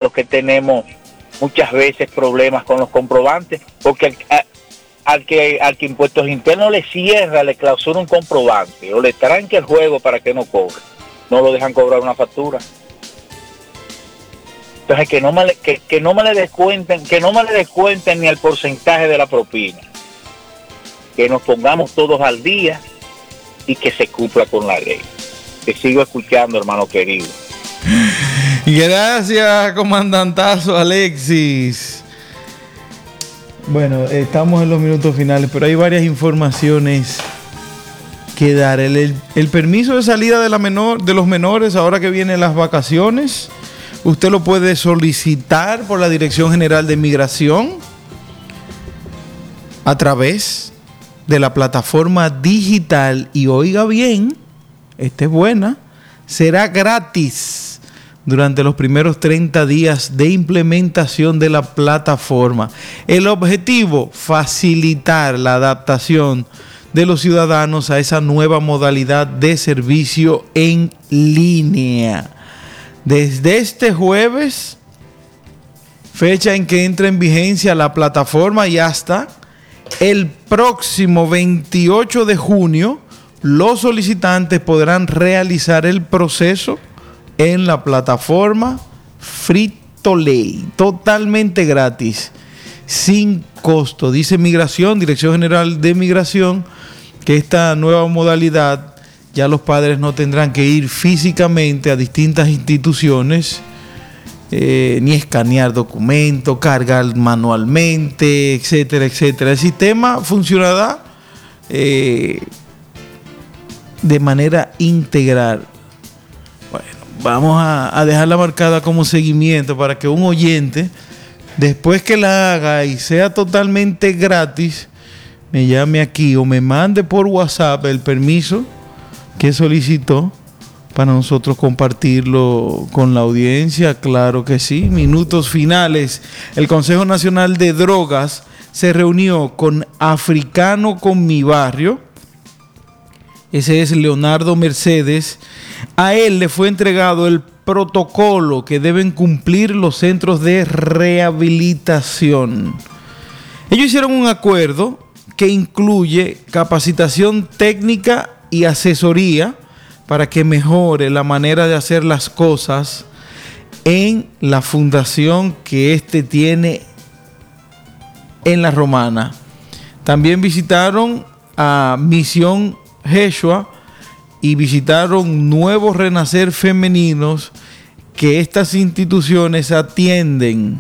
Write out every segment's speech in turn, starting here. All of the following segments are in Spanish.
lo que tenemos muchas veces problemas con los comprobantes, porque al que Impuestos Internos le cierra, le clausura un comprobante o le tranque el juego para que no cobre, no lo dejan cobrar una factura. Entonces que no me le descuenten ni el porcentaje de la propina, que nos pongamos todos al día y que se cumpla con la ley. Te sigo escuchando, hermano querido. Gracias, comandantazo Alexis. Bueno, estamos en los minutos finales, pero hay varias informaciones que dar. El permiso de salida de los menores, ahora que vienen las vacaciones, usted lo puede solicitar por la Dirección General de Migración a través de la plataforma digital. Y oiga bien, esta es buena, será gratis durante los primeros 30 días de implementación de la plataforma. El objetivo, facilitar la adaptación de los ciudadanos a esa nueva modalidad de servicio en línea. Desde este jueves, fecha en que entra en vigencia la plataforma, y hasta el próximo 28 de junio, los solicitantes podrán realizar el proceso en la plataforma Frito-Lay, totalmente gratis, sin costo. Dice Dirección General de Migración, que esta nueva modalidad ya los padres no tendrán que ir físicamente a distintas instituciones, ni escanear documentos, cargar manualmente, etcétera, etcétera. El sistema funcionará de manera integral. Bueno, vamos a dejarla marcada como seguimiento para que un oyente, después que la haga y sea totalmente gratis, me llame aquí o me mande por WhatsApp el permiso que solicitó para nosotros compartirlo con la audiencia. Claro que sí. Minutos finales. El Consejo Nacional de Drogas se reunió con Africano con mi barrio. Ese es Leonardo Mercedes. A él le fue entregado el protocolo que deben cumplir los centros de rehabilitación. Ellos hicieron un acuerdo que incluye capacitación técnica y asesoría para que mejore la manera de hacer las cosas en la fundación que tiene en La Romana. También visitaron a Misión Jeshua y visitaron Nuevo Renacer Femeninos, que estas instituciones atienden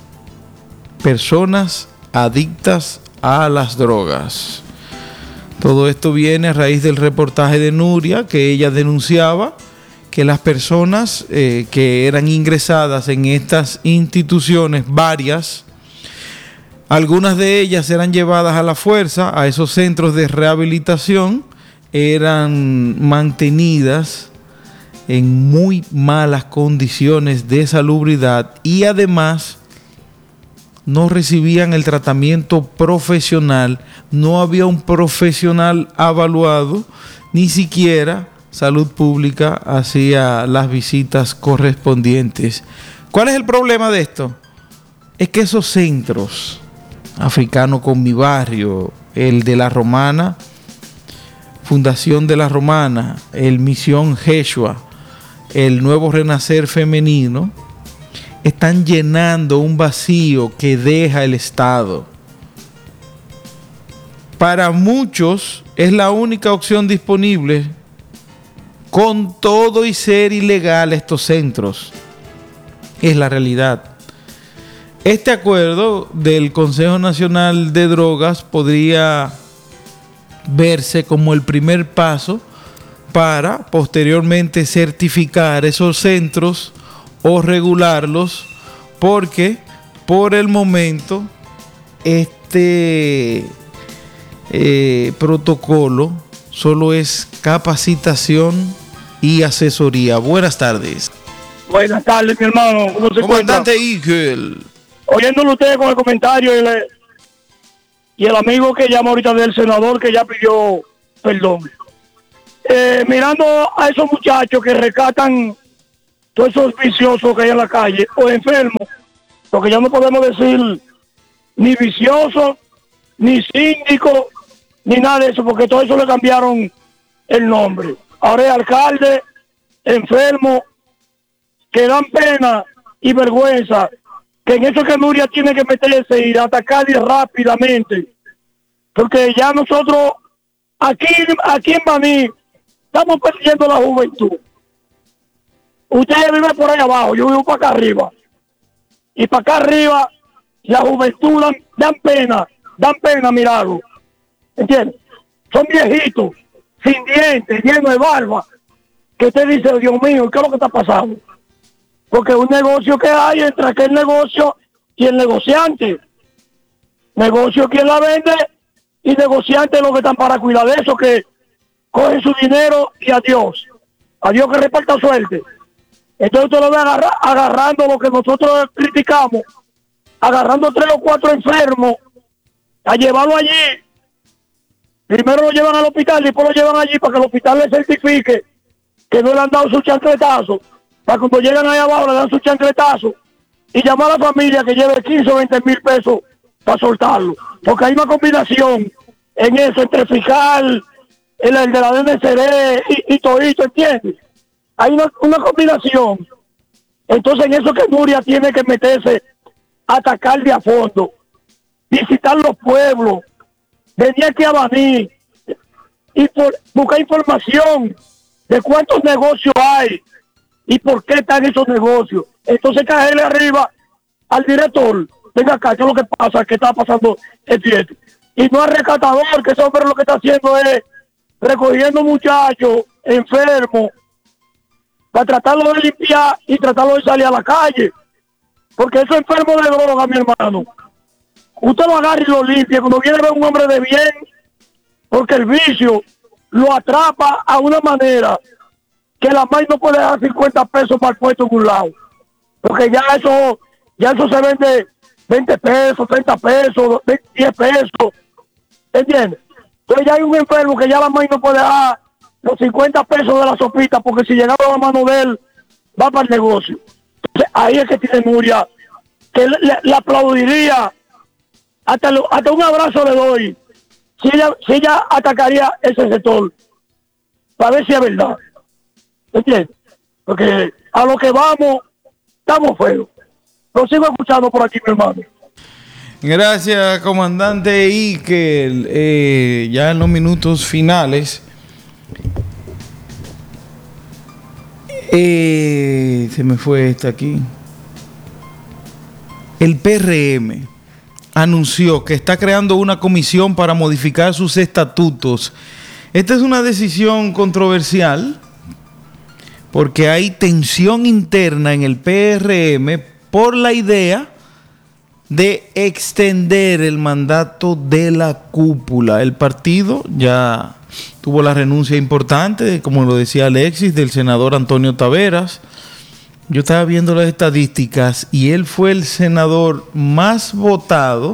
personas adictas a las drogas. Todo esto viene a raíz del reportaje de Nuria, que ella denunciaba que las personas que eran ingresadas en estas instituciones, varias, algunas de ellas eran llevadas a la fuerza a esos centros de rehabilitación, eran mantenidas en muy malas condiciones de salubridad y además no recibían el tratamiento profesional, no había un profesional evaluado, ni siquiera Salud Pública hacía las visitas correspondientes. ¿Cuál es el problema de esto? Es que esos centros, Africano con mi barrio, el de La Romana, Fundación de La Romana, el Misión Jeshua, el Nuevo Renacer Femenino, están llenando un vacío que deja el Estado. Para muchos es la única opción disponible, con todo y ser ilegal estos centros. Es la realidad. Este acuerdo del Consejo Nacional de Drogas podría verse como el primer paso para posteriormente certificar esos centros o regularlos, porque por el momento este protocolo solo es capacitación y asesoría. Buenas tardes. Buenas tardes, mi hermano. ¿Cómo se Comandante Igel. Oyéndolo usted con el comentario y el amigo que llama ahorita del senador que ya pidió perdón. Mirando a esos muchachos que rescatan todos esos viciosos que hay en la calle, o enfermos, porque ya no podemos decir ni viciosos, ni síndicos, ni nada de eso, porque todo eso le cambiaron el nombre. Ahora es alcalde, enfermo, que dan pena y vergüenza, que en eso que Nuria tiene que meterse y atacarle rápidamente, porque ya nosotros aquí en Baní estamos perdiendo la juventud. Ustedes viven por ahí abajo, yo vivo para acá arriba, y para acá arriba la juventud dan pena mirarlo, ¿entiendes? Son viejitos, sin dientes, llenos de barba, que usted dice, Dios mío, ¿qué es lo que está pasando? Porque un negocio que hay entre aquel negocio y el negociante. Negocio quien la vende y negociante los que están para cuidar de eso, que cogen su dinero y adiós. Adiós que reparta suerte. Entonces usted lo ve agarrando lo que nosotros criticamos, agarrando 3 o 4 enfermos, a llevarlo allí. Primero lo llevan al hospital, después lo llevan allí para que el hospital le certifique que no le han dado su chancletazo. Para cuando llegan ahí abajo le dan su chancletazo y llamar a la familia que lleve 15 o 20 mil pesos para soltarlo. Porque hay una combinación en eso entre fiscal, el de la DNCD y todito, ¿entiendes? Hay una combinación. Entonces en eso que Nuria tiene que meterse, atacar de a fondo, visitar los pueblos, venir aquí a Baní y buscar información de cuántos negocios hay y por qué están esos negocios. Entonces caerle arriba al director, venga acá, ¿qué es lo que pasa? ¿Qué está pasando esto y esto? Y no al rescatador, que ese hombre lo que está haciendo es recogiendo muchachos enfermos para tratarlo de limpiar y tratarlo de salir a la calle. Porque esos enfermos de droga, mi hermano, usted lo agarra y lo limpia cuando viene a ver un hombre de bien, porque el vicio lo atrapa a una manera que la madre no puede dar 50 pesos para el puesto en un lado, porque ya eso se vende 20 pesos, 30 pesos, 10 pesos, ¿entiendes? Entonces ya hay un enfermo que ya la madre no puede dar los 50 pesos de la sopita, porque si llegaba a la mano de él, va para el negocio. Entonces ahí es que tiene Nuria, que le aplaudiría, hasta un abrazo le doy, si ella atacaría ese sector, para ver si es verdad. ¿Entiendes? Porque a lo que vamos, estamos feos. Lo sigo escuchando por aquí, mi hermano. Gracias, comandante Iker. Ya en los minutos finales, se me fue esta aquí. El PRM anunció que está creando una comisión para modificar sus estatutos. Esta es una decisión controversial porque hay tensión interna en el PRM por la idea de extender el mandato de la cúpula. El partido ya tuvo la renuncia importante, como lo decía Alexis, del senador Antonio Taveras. Yo estaba viendo las estadísticas y él fue el senador más votado.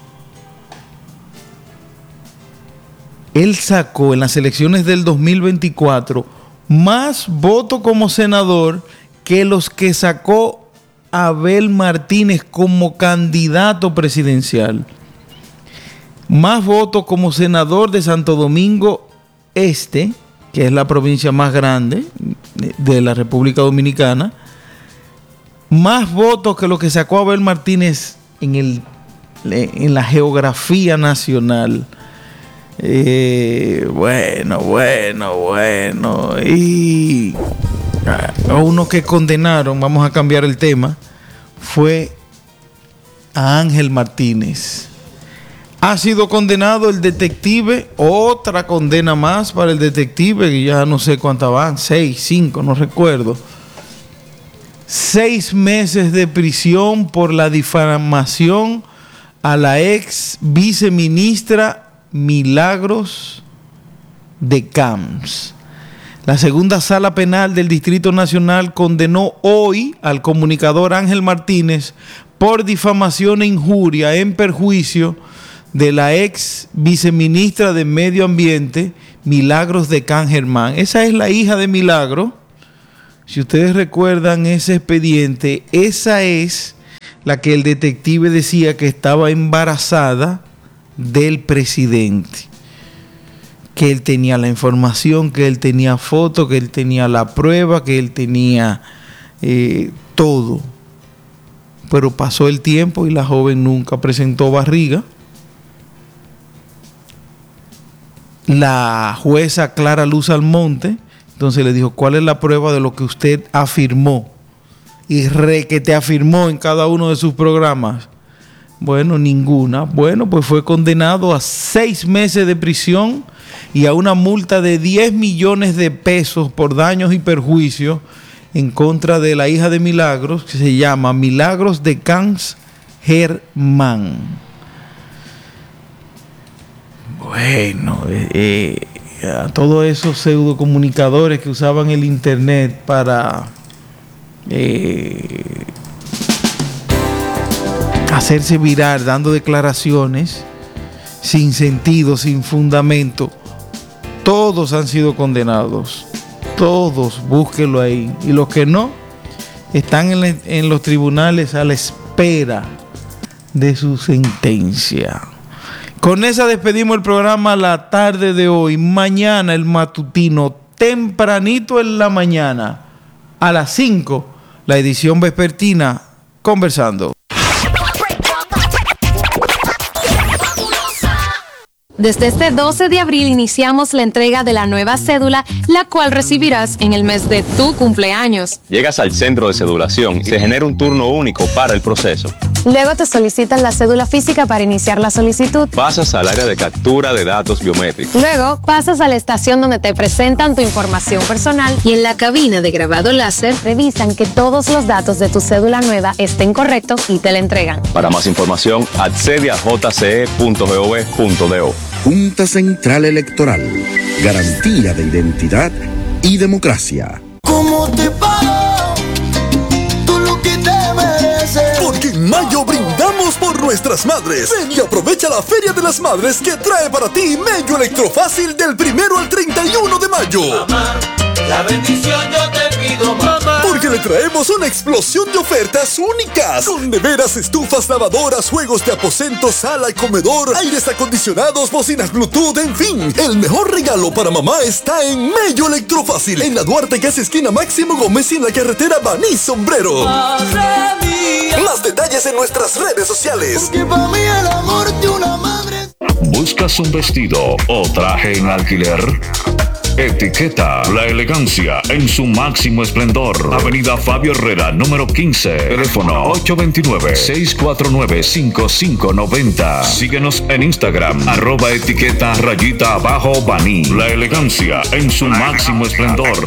Él sacó en las elecciones del 2024 más votos como senador que los que sacó Abel Martínez como candidato presidencial. Más votos como senador de Santo Domingo Este, que es la provincia más grande de la República Dominicana. Más votos que lo que sacó Abel Martínez en la geografía nacional. Bueno. Y a uno que condenaron, vamos a cambiar el tema, fue a Ángel Martínez. Ha sido condenado el detective, otra condena más para el detective, que ya no sé cuántas van, 6, 5, no recuerdo. 6 meses de prisión por la difamación a la ex viceministra Milagros de Camps. La segunda sala penal del Distrito Nacional condenó hoy al comunicador Ángel Martínez por difamación e injuria en perjuicio de la ex viceministra de Medio Ambiente Milagros de Can Germán. Esa es la hija de Milagro. Si ustedes recuerdan ese expediente, esa es la que el detective decía que estaba embarazada del presidente. Que él tenía la información, que él tenía fotos, que él tenía la prueba, que él tenía todo. Pero pasó el tiempo y la joven nunca presentó barriga. La jueza Clara Luz Almonte entonces le dijo: ¿cuál es la prueba de lo que usted afirmó? Y que te afirmó en cada uno de sus programas. Bueno, ninguna. Bueno, pues fue condenado a 6 meses de prisión y a una multa de 10 millones de pesos por daños y perjuicios en contra de la hija de Milagros, que se llama Milagros de Camps Germán. Bueno, a todos esos pseudocomunicadores que usaban el internet para hacerse viral, dando declaraciones sin sentido, sin fundamento, todos han sido condenados. Todos, búsquenlo ahí. Y los que no, están en los tribunales a la espera de su sentencia. Con esa despedimos el programa la tarde de hoy. Mañana el matutino, tempranito en la mañana, a las 5, la edición vespertina, Conversando. Desde este 12 de abril iniciamos la entrega de la nueva cédula, la cual recibirás en el mes de tu cumpleaños. Llegas al centro de cedulación y se genera un turno único para el proceso. Luego te solicitan la cédula física para iniciar la solicitud. Pasas al área de captura de datos biométricos. Luego pasas a la estación donde te presentan tu información personal y en la cabina de grabado láser revisan que todos los datos de tu cédula nueva estén correctos y te la entregan. Para más información, accede a jce.gov.do. Junta Central Electoral. Garantía de identidad y democracia. ¿Cómo te pago? Tú lo que te mereces. Porque en mayo brindamos por nuestras madres. Ven y aprovecha la Feria de las Madres que trae para ti Mello Electrofácil del 1 al 31 de mayo. Mamá, la bendición yo te pido, mamá. Porque le traemos una explosión de ofertas únicas. Con neveras, estufas, lavadoras, juegos de aposento, sala y comedor, aires acondicionados, bocinas Bluetooth, en fin. El mejor regalo para mamá está en Mello Electrofácil. En la Duarte, casi esquina Máximo Gómez y en la carretera Baní Sombrero. Madre mía. Más detalles en nuestras redes sociales. Porque para mí el amor de una madre. ¿Buscas un vestido o traje en alquiler? Etiqueta la elegancia en su máximo esplendor. Avenida Fabio Herrera, número 15. Teléfono 829-649-5590. Síguenos en Instagram, @etiqueta_Baní. La elegancia en su máximo esplendor.